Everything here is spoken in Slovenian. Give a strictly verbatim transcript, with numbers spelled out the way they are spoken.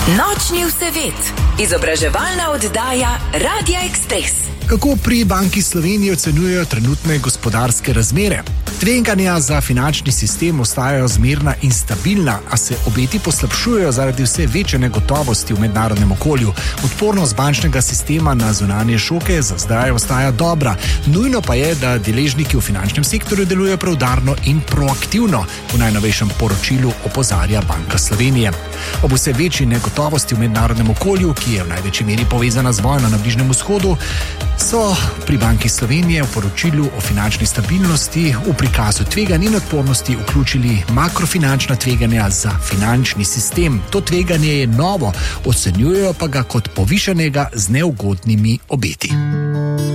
Nočni vsevet, izobraževalna oddaja Radia Ekspres. Kako pri Banki Slovenije ocenjujejo trenutne gospodarske razmere? Tveganja za finančni sistem ostajajo zmerna in stabilna, a se obeti poslabšujejo zaradi vse večje negotovosti v mednarodnem okolju. Odpornost bančnega sistema na zunanje šoke za zdaj ostaja dobra. Nujno pa je, da deležniki v finančnem sektorju delujejo preudarno in proaktivno, v najnovejšem poročilu opozarja Banka Slovenije. Ob vse večji negotovosti v mednarodnem okolju, ki je v največji meri povezana z vojno na Bližnjem vzhodu, so pri Banki Slovenije v poročilu o finančni stabilnosti v prikazu tveganj in odpornosti vključili makrofinančna tveganja za finančni sistem. To tveganje je novo, ocenjujejo pa ga kot povišanega z neugodnimi obeti.